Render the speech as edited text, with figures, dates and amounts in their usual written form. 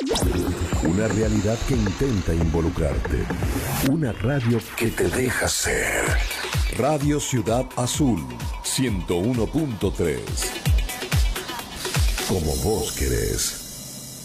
Una realidad que intenta involucrarte. Una radio que te deja ser. Radio Ciudad Azul 101.3. Como vos querés.